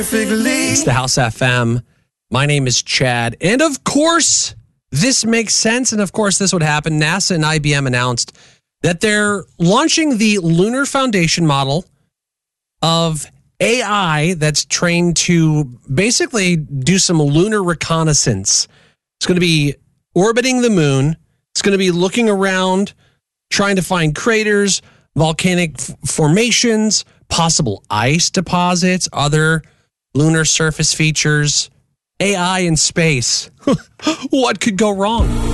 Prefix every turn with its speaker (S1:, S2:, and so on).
S1: perfectly.
S2: It's the House FM. My name is Chad. And of course, this makes sense. And of course, this would happen. NASA and IBM announced that they're launching the Lunar Foundation model of AI that's trained to basically do some lunar reconnaissance. It's going to be orbiting the moon. It's going to be looking around, trying to find craters, volcanic formations, possible ice deposits, other lunar surface features. AI in space. What could go wrong?